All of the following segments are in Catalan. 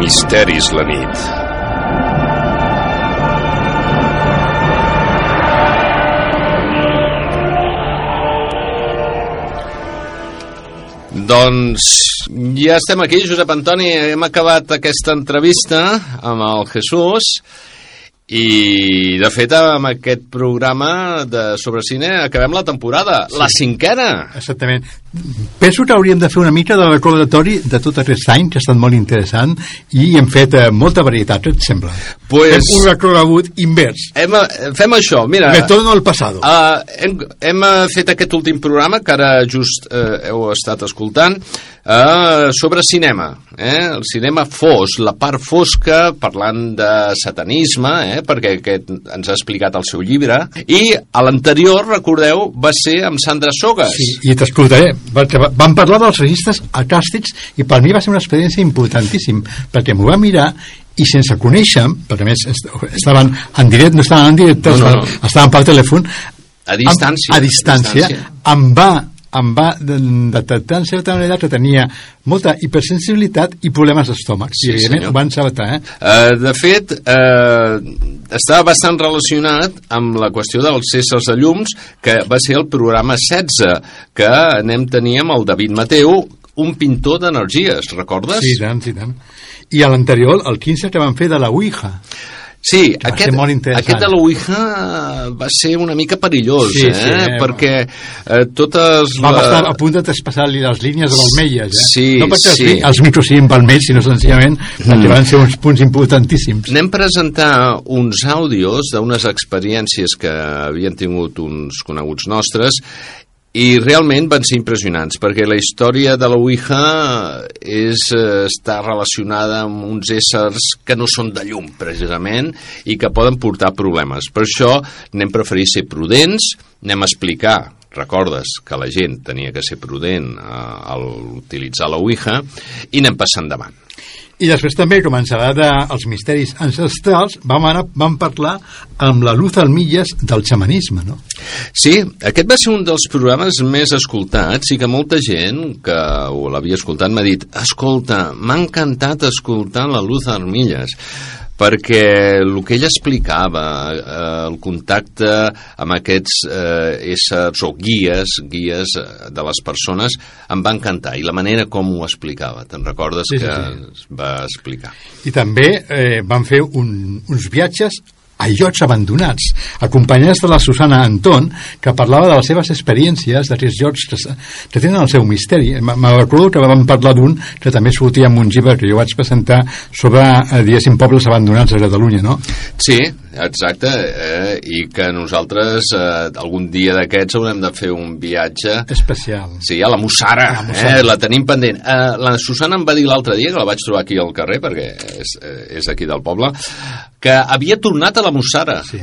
Misteris la nit. Doncs ja estem aquí, Josep Antoni, hem acabat aquesta entrevista amb el Jesús i de fet amb aquest programa sobre cine acabem la temporada, sí. La 5a. Exactament. Penso que hauríem de fer una mica de recordatori de tot aquest any, que ha estat molt interessant, i hem fet molta varietat, et sembla? Pues, un recorregut invers. Fem això, mira. Retorno al passado. Hem fet aquest últim programa, que ara just heu estat escoltant, sobre cinema. El cinema fos, la part fosca, parlant de satanisme, perquè aquest ens ha explicat el seu llibre, i a l'anterior, recordeu, va ser amb Sandra Sogas. Sí, i t'escoltaré. Vam parlar dels registres acàstics i per mi va ser una experiència importantíssima perquè m'ho va mirar i sense conèixer, perquè a més estaven en directe, no estaven en directe, estaven per telèfon a distància. Em va detectar en certa manera que tenia molta hipersensibilitat i problemes d'estómac. Sí, i evidentment ho van saber. De fet, està bastant relacionat amb la qüestió dels éssers de llums, que va ser el programa 16, que anem tenir amb el David Mateu, un pintor d'energies, recordes? Sí, tant. I a l'anterior, el 15, que van fer de la Ouija. Sí, aquest de la Ouija va ser una mica perillós, perquè totes... Va estar a punt de traspassar-li les línies vermelles, Sí, no perquè els micros siguin vermells, sinó senzillament perquè van ser uns punts importantíssims. Anem a presentar uns àudios d'unes experiències que havien tingut uns coneguts nostres i realment van ser impressionants, perquè la història de la Ouija està relacionada amb uns éssers que no són de llum, precisament, i que poden portar problemes. Per això anem a preferir ser prudents, anem a explicar, recordes que la gent tenia que ser prudent al utilitzar la Ouija, i anem passant endavant. I després també, com ens agrada els misteris ancestrals, vam parlar amb la Luz Almillas del xamanisme, no? Sí, aquest va ser un dels programes més escoltats i que molta gent que l'havia escoltat m'ha dit: escolta, m'ha encantat escoltar la Luz Almillas, perquè el que ella explicava, el contacte amb aquests éssers o guies de les persones, em va encantar, i la manera com ho explicava, te'n recordes? Sí. Es va explicar. I també van fer uns viatges a llocs abandonats, acompanyats de la Susana Anton, que parlava de les seves experiències d'aquests llocs que tenen el seu misteri. Me recordo que vam parlar d'un que també sortia en un llibre que jo vaig presentar sobre, diguéssim, pobles abandonats de Catalunya, no? Sí, exacte, i que nosaltres algun dia d'aquests haurem de fer un viatge especial. Sí, a la Mussara, la tenim pendent. La Susana em va dir l'altre dia, que la vaig trobar aquí al carrer, perquè és aquí del poble, que havia tornat a la Mussara, sí.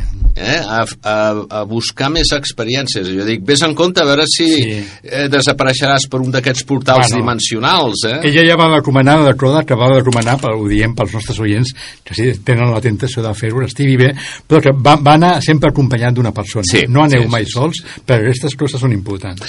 A buscar més experiències. Jo dic, vés en compte a veure si desapareixeràs per un d'aquests portals dimensionals. Ella ja va recomanar, però ho diem pels nostres oients, que si tenen la tentació de fer-ho, estigui bé, però que va anar sempre acompanyat d'una persona. Sí, no aneu mai sols, perquè aquestes coses són importants.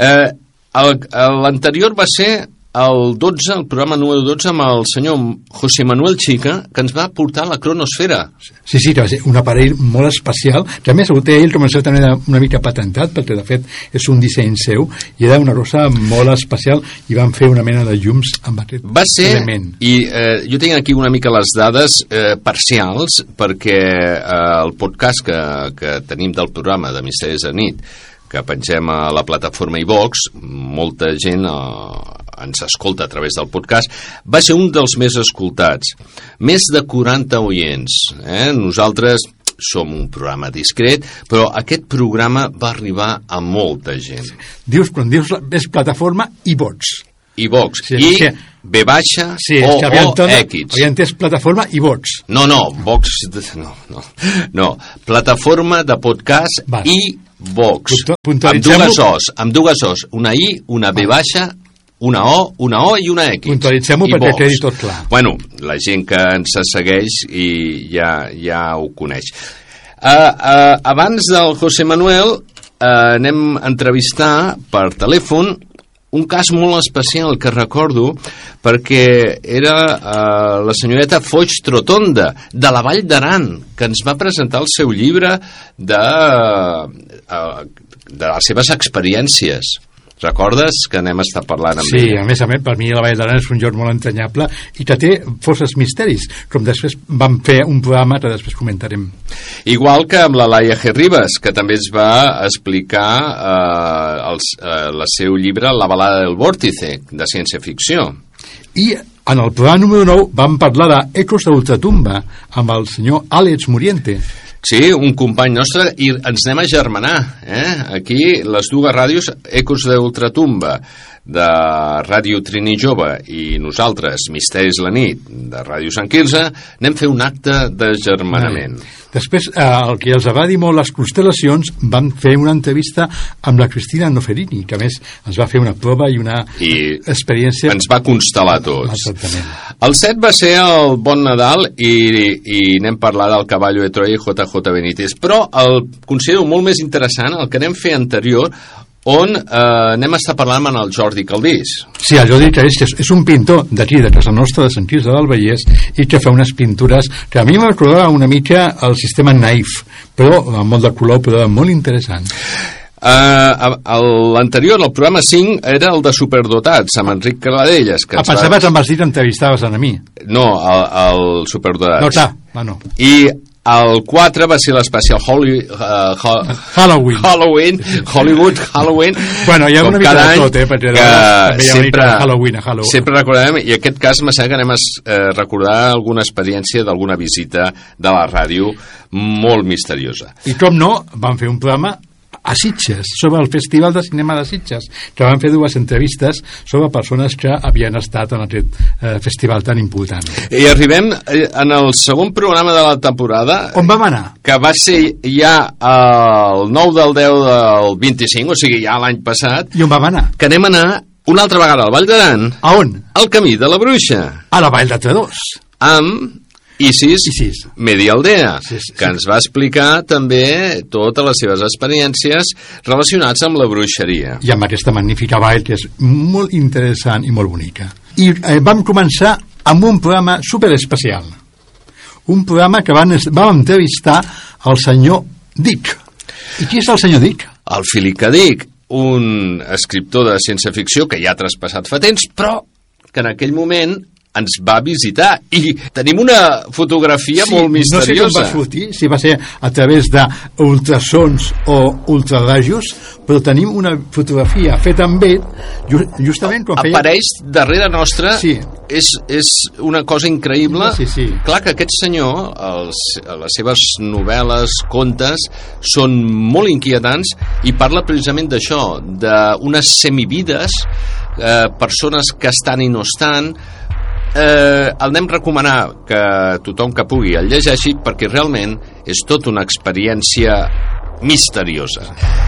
L'anterior va ser el programa número 12 amb el senyor José Manuel Chica, que ens va portar a la cronosfera. Sí, que va ser un aparell molt especial, que a més ho té ell com una mica patentat, perquè de fet és un disseny seu, i era una cosa molt especial, i van fer una mena de llums amb aquest element. I jo tinc aquí una mica les dades parcials, perquè el podcast que tenim del programa de Misteris de Nit, que pengem a la plataforma iVox, molta gent ens escolta a través del podcast, va ser un dels més escoltats. Més de 40 oients. Nosaltres som un programa discret, però aquest programa va arribar a molta gent. Quan dius és plataforma iVox. iVox. B baixa o X. Havia entès plataforma iVox. No, Vox, no. Plataforma de podcast iVox. Amb dues O's. Una I, una B baixa, una O i una X. Puntualitzem-ho perquè quedi tot clar. Bueno, la gent que ens segueix i ja ho coneix. Abans del José Manuel anem a entrevistar per telèfon un cas molt especial que recordo perquè era la senyoreta Foix Trotonda de la Vall d'Aran, que ens va presentar el seu llibre de les seves experiències. Recordes que anem a estar parlant amb ella? Sí, a més, per mi la Vall d'Aran és un lloc molt entranyable i que té forces misteris, com després vam fer un programa que després comentarem. Igual que amb la Laia G. Ribas, que també ens va explicar el seu llibre La balada del vórtice, de ciència-ficció. I en el programa número 9 vam parlar d'Ecos d'Ultratumba amb el senyor Àlex Muriente. Sí, un company nostre, i ens anem a germanar, aquí les dues ràdios, Ecos d'Ultratumba de Ràdio Trini Jove i nosaltres, Misteris la nit de Ràdio Sant Quirze, anem a fer un acte de germanament. Després, el que els agradi molt les constel·lacions, van fer una entrevista amb la Cristina Noferini, que a més ens va fer una prova i una experiència... Ens va constel·lar tots. Exactament. El 7 va ser el Bon Nadal i anem a parlar del Caballo de Troia i JJ Benítez, però el considero molt més interessant el que anem a fer anterior, on anem a estar parlant amb el Jordi Caldís. Sí, el Jordi Caldís, que és un pintor d'aquí, de casa nostra, de Sant Quirze del Vallès, i que fa unes pintures que a mi m'ha recordat una mica el sistema Naif, però amb molt de color, però molt interessant. L'anterior, el programa 5, era el de Superdotats, amb Enric Caladelles. Pensaves em vas dir que entrevistaves a mi. No, el Superdotats. No, clar, no. I el 4 va ser l'especial Halloween. Hollywood Halloween. Bueno, hi ha una mica de tot, perquè sempre recordem, i en aquest cas m'ha semblat que anem a recordar alguna experiència d'alguna visita de la ràdio molt misteriosa. I com no, vam fer un programa a Sitges, sobre el Festival de Cinema de Sitges, que van fer dues entrevistes sobre persones que havien estat en aquest festival tan important. I arribem en el segon programa de la temporada. On vam anar? Que va ser ja el 9 del 10 del 25, o sigui, ja l'any passat. I on vam anar? Que anem a anar una altra vegada al Vall d'Aran. A on? Al Camí de la Bruixa. A la Vall de Tredòs. Amb Isis Medialdea, que ens va explicar també totes les seves experiències relacionades amb la bruixeria. I amb aquesta magnífica vall que és molt interessant i molt bonica. I vam començar amb un programa superespecial. Un programa que vam entrevistar al senyor Dick. I qui és el senyor Dick? El Philip K. Dick, un escriptor de ciència-ficció que ja ha traspassat fa temps, però que en aquell moment ens va visitar i tenim una fotografia molt misteriosa. No sé com va sortir, si va ser a través d'ultrasons o ultrarajos, però tenim una fotografia feta amb ell justament quan feia... Apareix darrere nostra, és una cosa increïble. Clar que aquest senyor, les seves novel·les, contes, són molt inquietants i parla precisament d'això, d'unes semivides, persones que estan i no estan. El anem a recomanar que tothom que pugui el llegeixi perquè realment és tot una experiència misteriosa.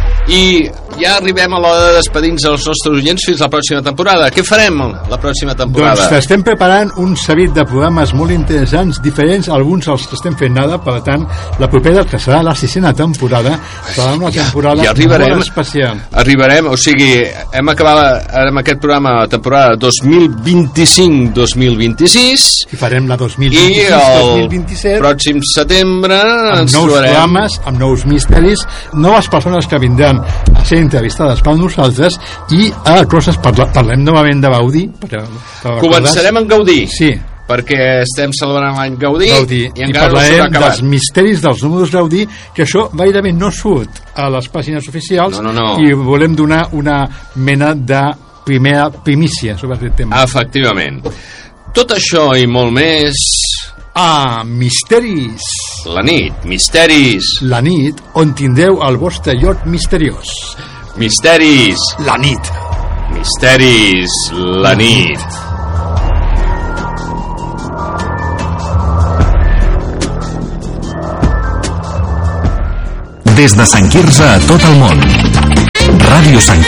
I ja arribem a l'hora de despedir-nos dels nostres oients fins la pròxima temporada. Què farem la pròxima temporada? Doncs estem preparant un seguit de programes molt interessants, diferents, alguns els que estem fent nada, per tant, la propera, que serà la 6a temporada, serà una temporada molt especial. Arribarem, o sigui, hem acabat amb aquest programa la temporada 2025-2026 i farem la 2026-2027 i el pròxim setembre amb nous programes, amb nous misteris, noves persones que vindran a ser entrevistades per nosaltres i a coses, parlem novament de Gaudí. Començarem en Gaudí, perquè estem celebrant l'any Gaudí i encara no s'ha acabat. Dels misteris dels números Gaudí, que això gairebé no surt a les pàgines oficials, i volem donar una mena de primícia sobre aquest tema. Efectivament. Tot això i molt més a Misteris la nit, Misteris la nit, on tindreu el vostre lloc misteriós. Misteris la nit, Misteris la nit. Des de Sant Quirze a tot el món, Ràdio Sant